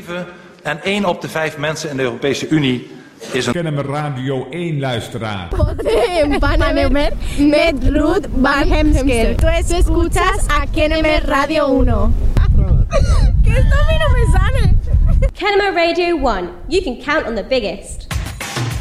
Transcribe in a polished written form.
En 1 op de 5 mensen in de Europese Unie is een Kennemer Radio 1 luisteraar. En Panamá met Ruth Van Hemsker. Tú escuchas a Kennemer Radio 1. ¿Qué esto a mí no me sale? Kennemer Radio 1. You can count on the biggest.